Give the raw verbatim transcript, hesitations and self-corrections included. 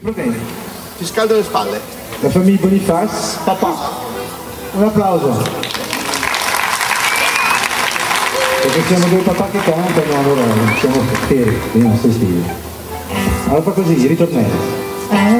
Bene. Ti scaldo le spalle. La famiglia Bonifaz, papà. Un applauso. Perché siamo due papà che cantano, allora siamo fieri dei nostri stili. Allora fa così, ritornello.